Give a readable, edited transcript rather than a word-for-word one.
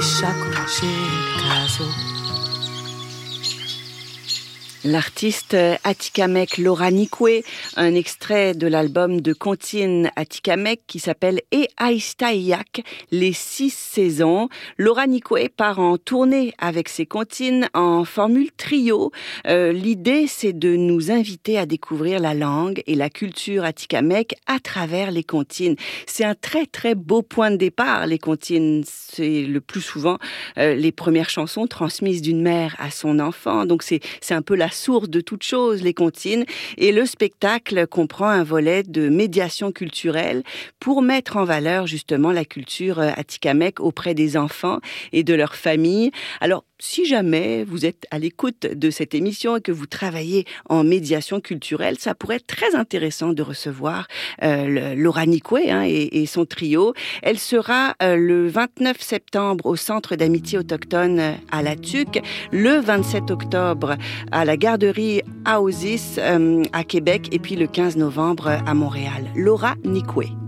L'artiste atikamekw Laura Nikwe, un extrait de l'album de comptines atikamekw qui s'appelle E Aistaiak, les 6 saisons. Laura Nikwe part en tournée avec ses comptines en formule trio. L'idée, c'est de nous inviter à découvrir la langue et la culture atikamekw à travers les comptines. C'est un très très beau point de départ, les comptines. C'est le plus souvent les premières chansons transmises d'une mère à son enfant. Donc c'est un peu la source de toute chose, les comptines. Et le spectacle comprend un volet de médiation culturelle pour mettre en valeur justement la culture atikamekw auprès des enfants et de leurs familles. Alors, si jamais vous êtes à l'écoute de cette émission et que vous travaillez en médiation culturelle, ça pourrait être très intéressant de recevoir Laura Nikwe et son trio. Elle sera le 29 septembre au Centre d'amitié autochtone à La Tuque, le 27 octobre à la garderie Aosis à Québec et puis le 15 novembre à Montréal. Laura Nikwe.